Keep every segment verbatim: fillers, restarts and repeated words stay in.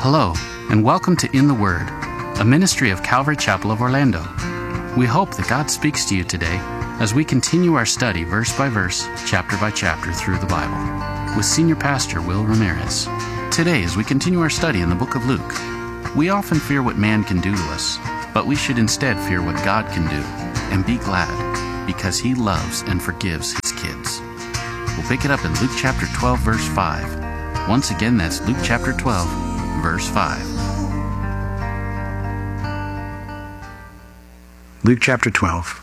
Hello, and welcome to In the Word, a ministry of Calvary Chapel of Orlando. We hope that God speaks to you today as we continue our study verse by verse, chapter by chapter through the Bible, with Senior Pastor Will Ramirez. Today, as we continue our study in the book of Luke, we often fear what man can do to us, but we should instead fear what God can do and be glad because He loves and forgives His kids. We'll pick it up in Luke chapter twelve, verse five. Once again, that's Luke chapter twelve, verse five. Luke chapter twelve.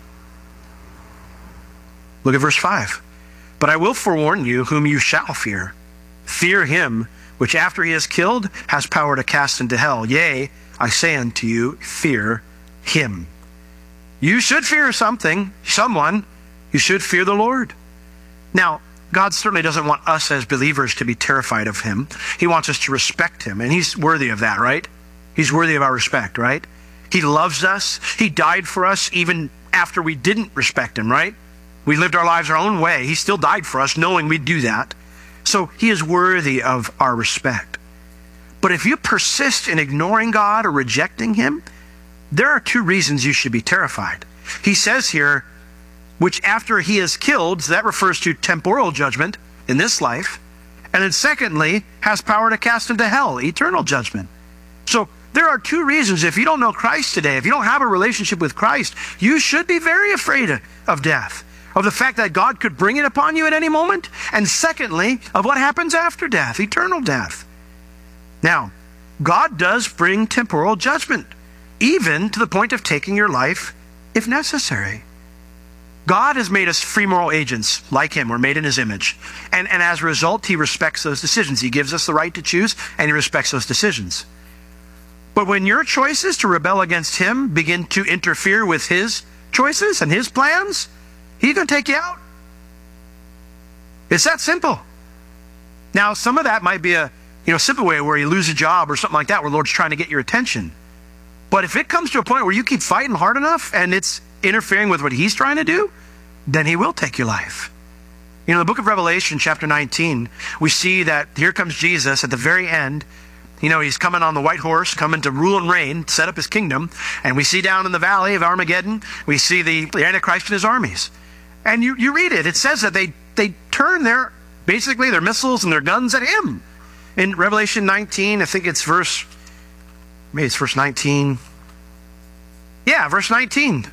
Look at verse five. But I will forewarn you whom you shall fear. Fear him which after he is killed has power to cast into hell. Yea, I say unto you, fear him. You should fear something, someone. You should fear the Lord. Now, God certainly doesn't want us as believers to be terrified of him. He wants us to respect him, and he's worthy of that, right? He's worthy of our respect, right? He loves us. He died for us even after we didn't respect him, right? We lived our lives our own way. He still died for us, knowing we'd do that. So he is worthy of our respect. But if you persist in ignoring God or rejecting him, there are two reasons you should be terrified. He says here, which after he is killed, so that refers to temporal judgment in this life, and then secondly, has power to cast into hell, eternal judgment. So there are two reasons. If you don't know Christ today, if you don't have a relationship with Christ, you should be very afraid of death, of the fact that God could bring it upon you at any moment, and secondly, of what happens after death, eternal death. Now, God does bring temporal judgment, even to the point of taking your life if necessary. God has made us free moral agents like him. We're made in his image. And, and as a result, he respects those decisions. He gives us the right to choose, and he respects those decisions. But when your choices to rebel against him begin to interfere with his choices and his plans, he's going to take you out. It's that simple. Now, some of that might be a you know simple way where you lose a job or something like that, where the Lord's trying to get your attention. But if it comes to a point where you keep fighting hard enough and it's interfering with what he's trying to do, then he will take your life. You know, in the book of Revelation, chapter nineteen, we see that here comes Jesus at the very end. You know, he's coming on the white horse, coming to rule and reign, set up his kingdom. And we see down in the valley of Armageddon, we see the, the Antichrist and his armies. And you, you read it. It says that they, they turn their, basically their missiles and their guns at him. In Revelation nineteen, I think it's verse, maybe it's verse nineteen. Yeah, verse nineteen.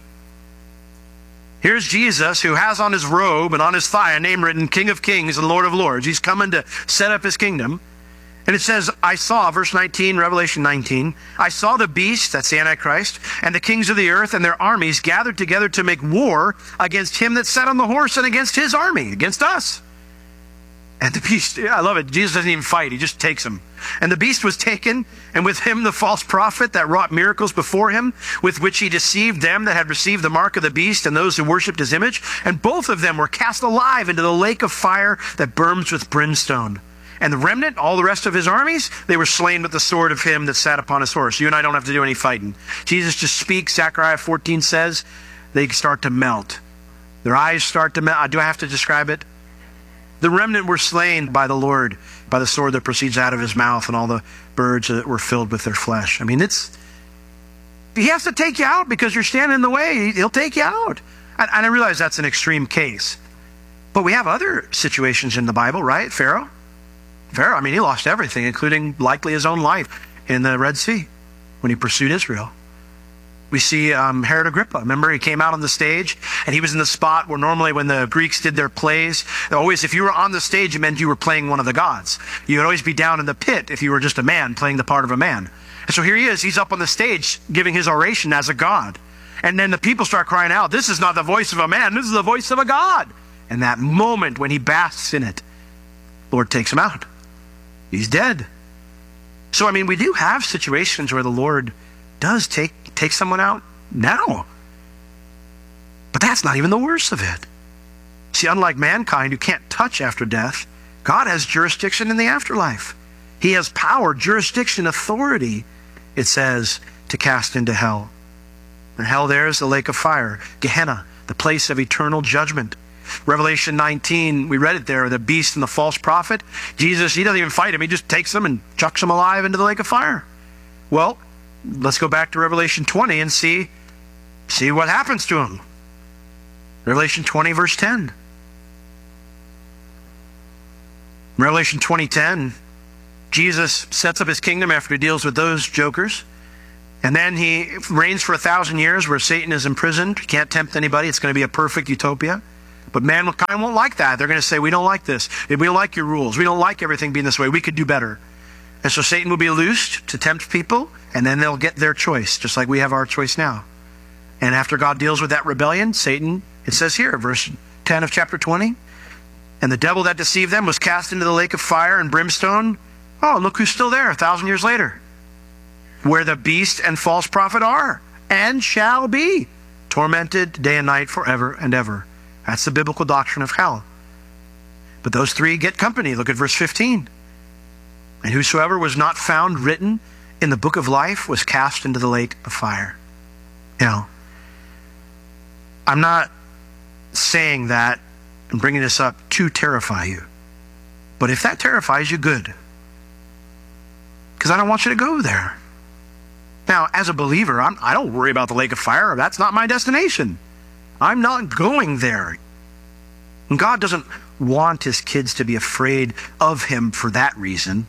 Here's Jesus, who has on his robe and on his thigh a name written, King of Kings and Lord of Lords. He's coming to set up his kingdom. And it says, I saw, verse nineteen, Revelation nineteen, I saw the beast, that's the Antichrist, and the kings of the earth and their armies gathered together to make war against him that sat on the horse and against his army, against us. And the beast, I love it, Jesus doesn't even fight, he just takes him. And the beast was taken, and with him the false prophet that wrought miracles before him, with which he deceived them that had received the mark of the beast and those who worshipped his image. And both of them were cast alive into the lake of fire that burns with brimstone. And the remnant, all the rest of his armies, they were slain with the sword of him that sat upon his horse. You and I don't have to do any fighting. Jesus just speaks. Zechariah fourteen says, they start to melt. Their eyes start to melt. Do I have to describe it? The remnant were slain by the Lord, by the sword that proceeds out of his mouth, and all the birds that were filled with their flesh. I mean, it's, he has to take you out because you're standing in the way. He'll take you out. And, and I realize that's an extreme case. But we have other situations in the Bible, right? Pharaoh? Pharaoh, I mean, he lost everything, including likely his own life in the Red Sea when he pursued Israel. We see um, Herod Agrippa. Remember, he came out on the stage, and he was in the spot where normally when the Greeks did their plays, always, if you were on the stage, it meant you were playing one of the gods. You would always be down in the pit if you were just a man playing the part of a man. And so here he is. He's up on the stage giving his oration as a god. And then the people start crying out, this is not the voice of a man. This is the voice of a god. And that moment when he basks in it, the Lord takes him out. He's dead. So, I mean, we do have situations where the Lord does take take someone out now. But that's not even the worst of it. See, unlike mankind who can't touch after death, God has jurisdiction in the afterlife. He has power, jurisdiction, authority, it says, to cast into hell. And hell there is the lake of fire, Gehenna, the place of eternal judgment. Revelation nineteen, we read it there, the beast and the false prophet. Jesus, he doesn't even fight him. He just takes them and chucks them alive into the lake of fire. Well, let's go back to Revelation twenty and see, see what happens to him. Revelation twenty, verse ten. Revelation twenty, ten, Jesus sets up his kingdom after he deals with those jokers. And then he reigns for a thousand years where Satan is imprisoned. He can't tempt anybody. It's going to be a perfect utopia. But mankind won't like that. They're going to say, we don't like this. We don't like your rules. We don't like everything being this way. We could do better. And so Satan will be loosed to tempt people, and then they'll get their choice, just like we have our choice now. And after God deals with that rebellion, Satan, it says here, verse ten of chapter twenty, and the devil that deceived them was cast into the lake of fire and brimstone. Oh, look who's still there a thousand years later. Where the beast and false prophet are and shall be tormented day and night forever and ever. That's the biblical doctrine of hell. But those three get company. Look at verse fifteen. And whosoever was not found written in the book of life was cast into the lake of fire. Now, I'm not saying that and bringing this up to terrify you. But if that terrifies you, good. Because I don't want you to go there. Now, as a believer, I'm, I don't worry about the lake of fire. That's not my destination. I'm not going there. And God doesn't want his kids to be afraid of him for that reason.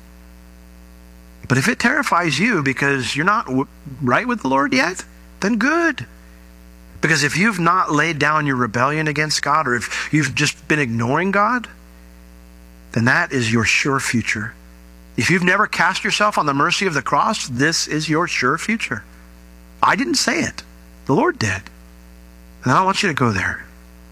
But if it terrifies you because you're not w- right with the Lord yet, then good. Because if you've not laid down your rebellion against God, or if you've just been ignoring God, then that is your sure future. If you've never cast yourself on the mercy of the cross, this is your sure future. I didn't say it. The Lord did. And I don't want you to go there.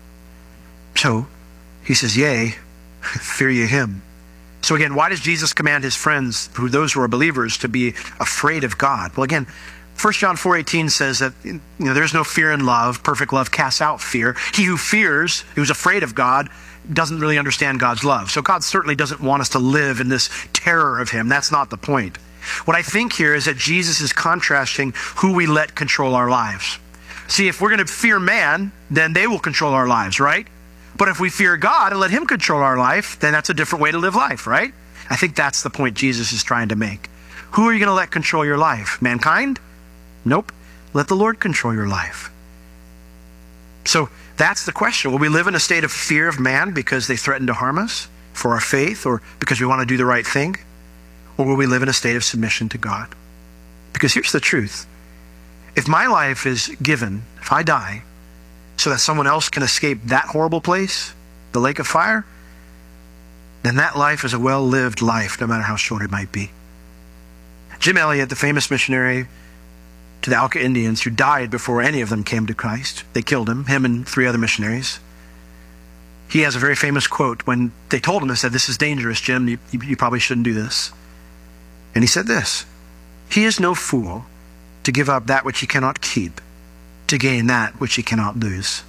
So, he says, yea, fear ye him. So again, why does Jesus command his friends, who those who are believers, to be afraid of God? Well, again, First John four eighteen says that, you know, there's no fear in love. Perfect love casts out fear. He who fears, who's afraid of God, doesn't really understand God's love. So God certainly doesn't want us to live in this terror of him. That's not the point. What I think here is that Jesus is contrasting who we let control our lives. See, if we're going to fear man, then they will control our lives, right? But if we fear God and let him control our life, then that's a different way to live life, right? I think that's the point Jesus is trying to make. Who are you going to let control your life? Mankind? Nope. Let the Lord control your life. So that's the question. Will we live in a state of fear of man because they threaten to harm us for our faith, or because we want to do the right thing? Or will we live in a state of submission to God? Because here's the truth. If my life is given, if I die, so that someone else can escape that horrible place, the lake of fire, then that life is a well-lived life, no matter how short it might be. Jim Elliot, the famous missionary to the Auca Indians, who died before any of them came to Christ. They killed him, him and three other missionaries. He has a very famous quote. When they told him, they said, "This is dangerous, Jim. You, you probably shouldn't do this." And he said this: "He is no fool to give up that which he cannot keep, to gain that which he cannot lose."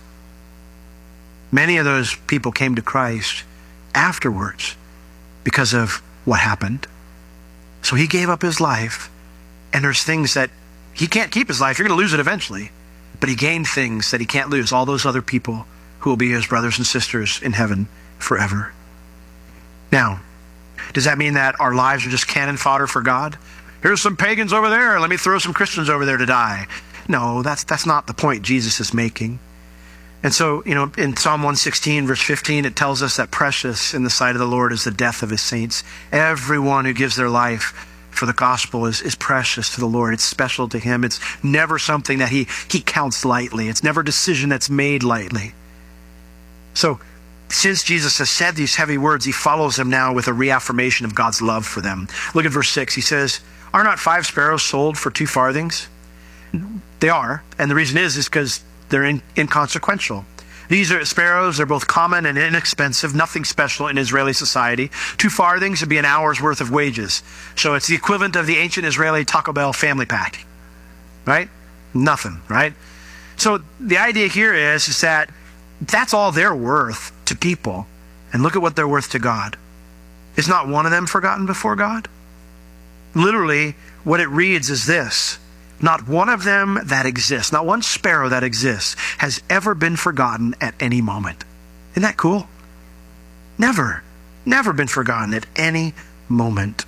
Many of those people came to Christ afterwards because of what happened. So he gave up his life, and there's things that he can't keep his life. You're going to lose it eventually. But he gained things that he can't lose. All those other people who will be his brothers and sisters in heaven forever. Now, does that mean that our lives are just cannon fodder for God? Here's some pagans over there. Let me throw some Christians over there to die. No, that's that's not the point Jesus is making. And so, you know, in Psalm one sixteen, verse fifteen, it tells us that precious in the sight of the Lord is the death of his saints. Everyone who gives their life for the gospel is, is precious to the Lord. It's special to him. It's never something that he, he counts lightly. It's never a decision that's made lightly. So, since Jesus has said these heavy words, he follows them now with a reaffirmation of God's love for them. Look at verse six. He says, "Are not five sparrows sold for two farthings?" They are. And the reason is, is because they're in, inconsequential. These are sparrows. They're both common and inexpensive, nothing special in Israeli society. Two farthings would be an hour's worth of wages. So it's the equivalent of the ancient Israeli Taco Bell family pack, right? Nothing, right? So the idea here is, is that that's all they're worth to people. And look at what they're worth to God. Is not one of them forgotten before God? Literally, what it reads is this: not one of them that exists, not one sparrow that exists, has ever been forgotten at any moment. Isn't that cool? Never, never been forgotten at any moment.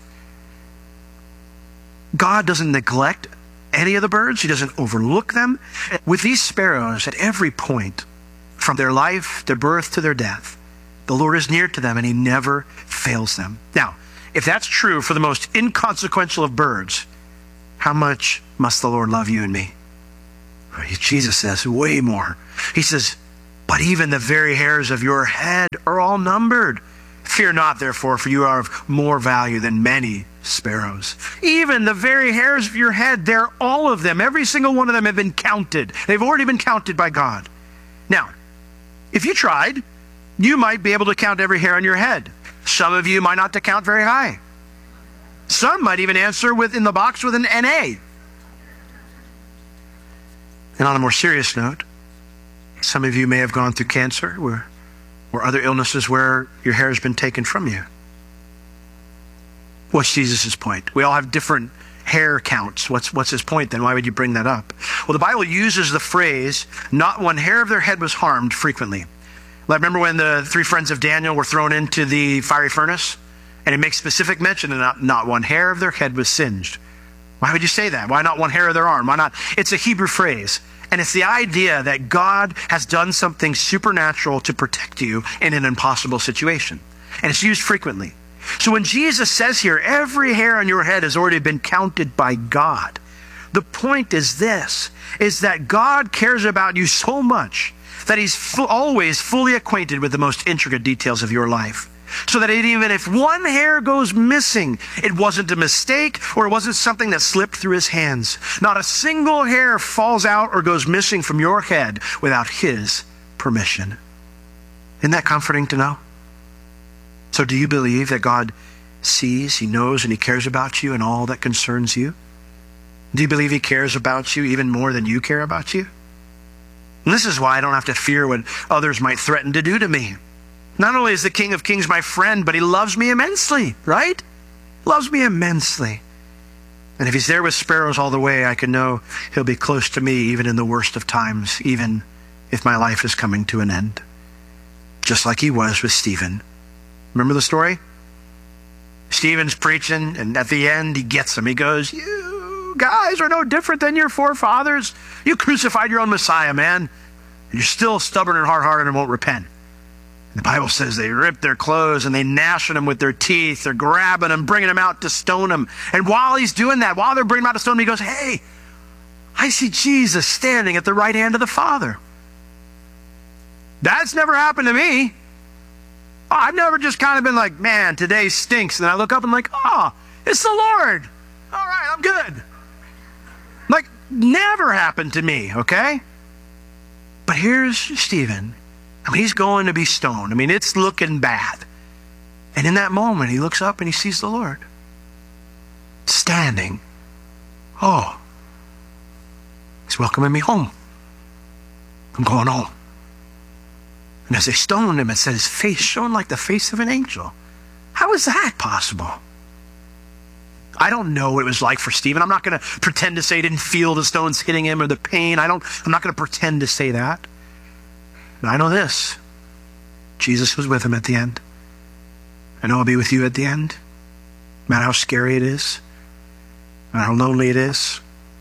God doesn't neglect any of the birds. He doesn't overlook them. With these sparrows, at every point, from their life, their birth to their death, the Lord is near to them and he never fails them. Now, if that's true for the most inconsequential of birds, how much must the Lord love you and me? Jesus says way more. He says, but even the very hairs of your head are all numbered. Fear not, therefore, for you are of more value than many sparrows. Even the very hairs of your head, they're all of them. Every single one of them have been counted. They've already been counted by God. Now, if you tried, you might be able to count every hair on your head. Some of you might not to count very high. Some might even answer with in the box with an N A. And on a more serious note, some of you may have gone through cancer or, or other illnesses where your hair has been taken from you. What's Jesus' point? We all have different hair counts. What's, what's his point then? Why would you bring that up? Well, the Bible uses the phrase, not one hair of their head was harmed, frequently. Like, remember when the three friends of Daniel were thrown into the fiery furnace? And it makes specific mention that not, not one hair of their head was singed. Why would you say that? Why not one hair of their arm? Why not? It's a Hebrew phrase. And it's the idea that God has done something supernatural to protect you in an impossible situation. And it's used frequently. So when Jesus says here, every hair on your head has already been counted by God, the point is this, is that God cares about you so much that he's fu- always fully acquainted with the most intricate details of your life. So that it, even if one hair goes missing, it wasn't a mistake or it wasn't something that slipped through his hands. Not a single hair falls out or goes missing from your head without his permission. Isn't that comforting to know? So do you believe that God sees, he knows, and he cares about you and all that concerns you? Do you believe he cares about you even more than you care about you? And this is why I don't have to fear what others might threaten to do to me. Not only is the King of Kings my friend, but he loves me immensely, right? Loves me immensely. And if he's there with sparrows all the way, I can know he'll be close to me even in the worst of times, even if my life is coming to an end. Just like he was with Stephen. Remember the story? Stephen's preaching, and at the end, he gets him. He goes, you guys are no different than your forefathers. You crucified your own Messiah, man. And you're still stubborn and hard-hearted and won't repent. And the Bible says they rip their clothes and they gnash at him with their teeth. They're grabbing him, bringing him out to stone him. And while he's doing that, while they're bringing him out to stone him, he goes, hey, I see Jesus standing at the right hand of the Father. That's never happened to me. I've never just kind of been like, man, today stinks. And I look up and I'm like, oh, it's the Lord. All right, I'm good. Like, never happened to me, okay? But here's Stephen. I mean, he's going to be stoned. I mean, it's looking bad. And in that moment, he looks up and he sees the Lord standing. Oh, he's welcoming me home. I'm going home. And as they stoned him, it said his face shone like the face of an angel. How is that possible? I don't know what it was like for Stephen. I'm not going to pretend to say he didn't feel the stones hitting him or the pain. I don't, I'm not going to pretend to say that. But I know this. Jesus was with him at the end. I know I'll be with you at the end. No matter how scary it is, no matter how lonely it is,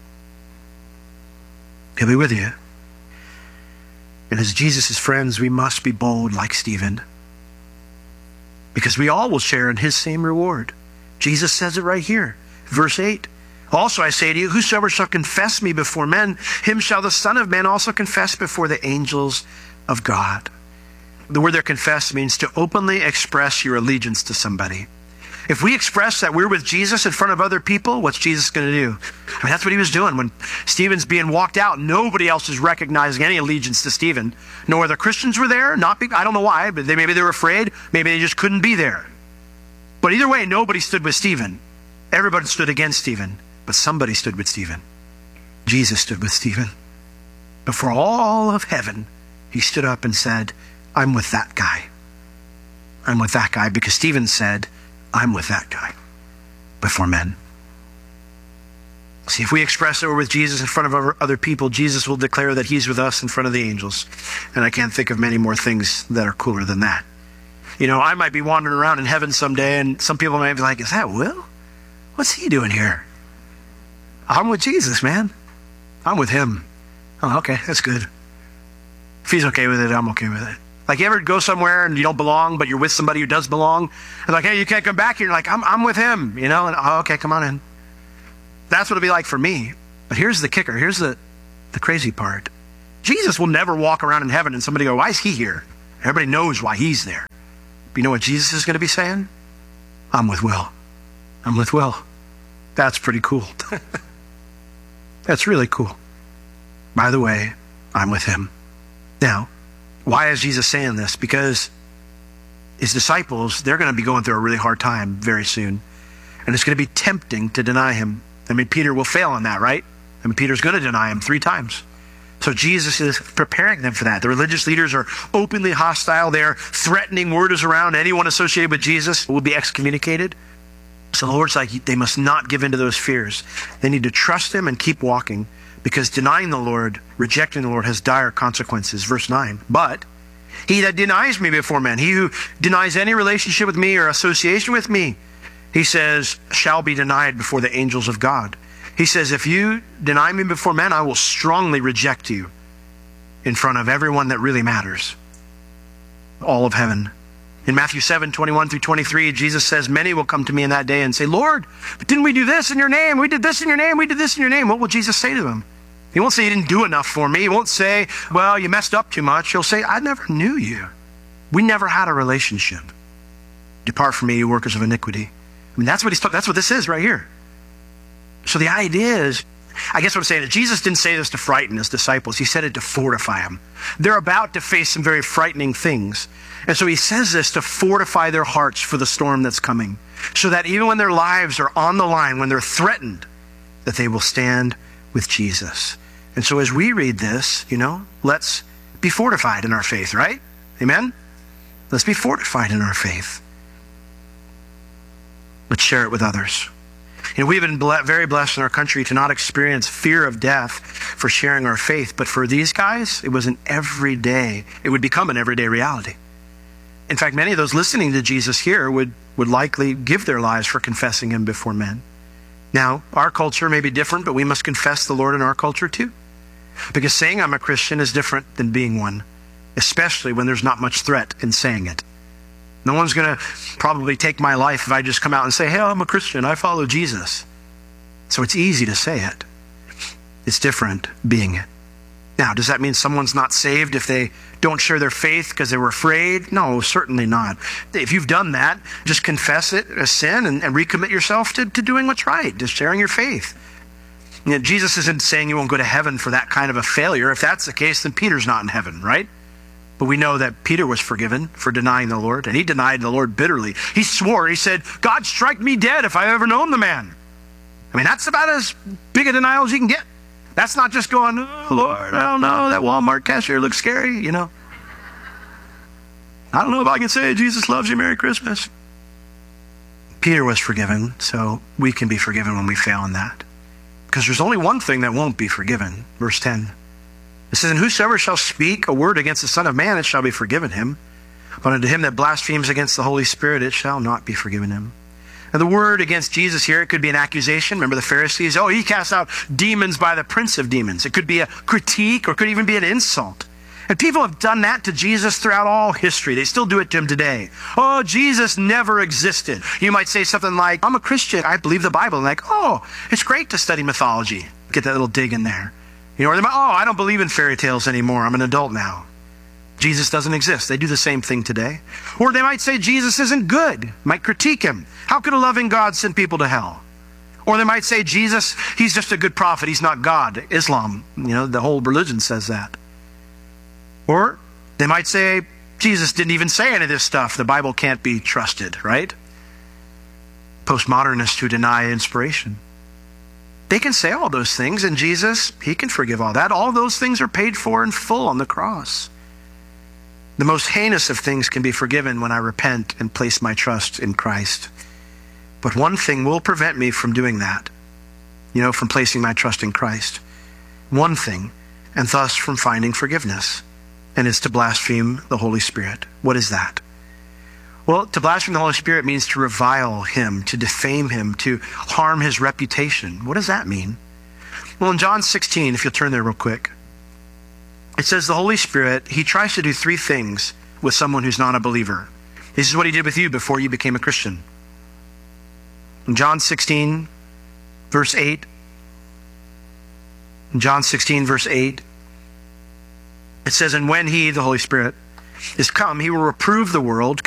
he'll be with you. And as Jesus' friends, we must be bold like Stephen. Because we all will share in his same reward. Jesus says it right here. Verse eight. Also I say to you, whosoever shall confess me before men, him shall the Son of Man also confess before the angels of God. The word there, confess, means to openly express your allegiance to somebody. If we express that we're with Jesus in front of other people, what's Jesus going to do? I mean, that's what he was doing. When Stephen's being walked out, nobody else is recognizing any allegiance to Stephen. No other Christians were there. Not be, I don't know why, but they, maybe they were afraid. Maybe they just couldn't be there. But either way, nobody stood with Stephen. Everybody stood against Stephen. But somebody stood with Stephen. Jesus stood with Stephen. Before all of heaven, he stood up and said, I'm with that guy. I'm with that guy, because Stephen said, I'm with that guy before men. See, if we express that we're with Jesus in front of other people, Jesus will declare that he's with us in front of the angels. And I can't think of many more things that are cooler than that. You know, I might be wandering around in heaven someday, and some people might be like, is that Will? What's he doing here? I'm with Jesus, man. I'm with him. Oh, okay, that's good. If he's okay with it, I'm okay with it. Like, you ever go somewhere and you don't belong, but you're with somebody who does belong? And like, hey, you can't come back here. You're like, I'm, I'm with him, you know? And, oh, okay, come on in. That's what it'll be like for me. But here's the kicker. Here's the, the crazy part. Jesus will never walk around in heaven and somebody go, why is he here? Everybody knows why he's there. But you know what Jesus is going to be saying? I'm with Will. I'm with Will. That's pretty cool. That's really cool. By the way, I'm with him. Now, why is Jesus saying this? Because his disciples, they're going to be going through a really hard time very soon. And it's going to be tempting to deny him. I mean, Peter will fail on that, right? I mean, Peter's going to deny him three times. So Jesus is preparing them for that. The religious leaders are openly hostile. They're threatening word is around. Anyone associated with Jesus will be excommunicated. So the Lord's like, they must not give in to those fears. They need to trust him and keep walking, because denying the Lord, rejecting the Lord, has dire consequences. Verse nine, but he that denies me before men, he who denies any relationship with me or association with me, he says, shall be denied before the angels of God. He says, if you deny me before men, I will strongly reject you in front of everyone that really matters. All of heaven. In Matthew seven, twenty-one through twenty-three, Jesus says, many will come to me in that day and say, Lord, but didn't we do this in your name? We did this in your name. We did this in your name. What will Jesus say to them? He won't say you didn't do enough for me. He won't say, well, you messed up too much. He'll say, I never knew you. We never had a relationship. Depart from me, you workers of iniquity. I mean, that's what he's talking. That's what this is right here. So the idea is, I guess what I'm saying is, Jesus didn't say this to frighten his disciples. He said it to fortify them. They're about to face some very frightening things. And so he says this to fortify their hearts for the storm that's coming, so that even when their lives are on the line, when they're threatened, that they will stand with Jesus. And so as we read this, you know, let's be fortified in our faith, right? Amen? Let's be fortified in our faith. Let's share it with others. You know, we've been ble- very blessed in our country to not experience fear of death for sharing our faith. But for these guys, it was an everyday, it would become an everyday reality. In fact, many of those listening to Jesus here would, would likely give their lives for confessing him before men. Now, our culture may be different, but we must confess the Lord in our culture too. Because saying I'm a Christian is different than being one, especially when there's not much threat in saying it. No one's going to probably take my life if I just come out and say, hey, I'm a Christian, I follow Jesus. So it's easy to say it. It's different being it. Now, does that mean someone's not saved if they don't share their faith because they were afraid? No, certainly not. If you've done that, just confess it as sin and, and recommit yourself to, to doing what's right, to sharing your faith. You know, Jesus isn't saying you won't go to heaven for that kind of a failure. If that's the case, then Peter's not in heaven, right? But we know that Peter was forgiven for denying the Lord, and he denied the Lord bitterly. He swore, he said, God, strike me dead if I've ever known the man. I mean, that's about as big a denial as you can get. That's not just going, oh, Lord, I don't know, that Walmart cashier looks scary, you know. I don't know if I can say Jesus loves you, Merry Christmas. Peter was forgiven, so we can be forgiven when we fail in that. Because there's only one thing that won't be forgiven. Verse ten. It says, and whosoever shall speak a word against the Son of Man, it shall be forgiven him. But unto him that blasphemes against the Holy Spirit, it shall not be forgiven him. Now the word against Jesus here, it could be an accusation. Remember the Pharisees? Oh, he casts out demons by the prince of demons. It could be a critique, or it could even be an insult. And people have done that to Jesus throughout all history. They still do it to him today. Oh, Jesus never existed. You might say something like, I'm a Christian, I believe the Bible. And like, oh, it's great to study mythology. Get that little dig in there. You know, or they might, oh, I don't believe in fairy tales anymore. I'm an adult now. Jesus doesn't exist. They do the same thing today. Or they might say Jesus isn't good. Might critique him. How could a loving God send people to hell? Or they might say Jesus, he's just a good prophet. He's not God. Islam, you know, the whole religion says that. Or they might say Jesus didn't even say any of this stuff. The Bible can't be trusted, right? Postmodernists who deny inspiration. They can say all those things, and Jesus, he can forgive all that. All those things are paid for in full on the cross. The most heinous of things can be forgiven when I repent and place my trust in Christ. But one thing will prevent me from doing that. you know, from placing my trust in Christ. One thing, and thus from finding forgiveness, and it's to blaspheme the Holy Spirit. What is that? Well, to blaspheme the Holy Spirit means to revile him, to defame him, to harm his reputation. What does that mean? Well, in John sixteen, if you'll turn there real quick, it says the Holy Spirit, he tries to do three things with someone who's not a believer. This is what he did with you before you became a Christian. In John sixteen, verse eight, in John sixteen, verse eight, it says, and when he, the Holy Spirit, is come, he will reprove the world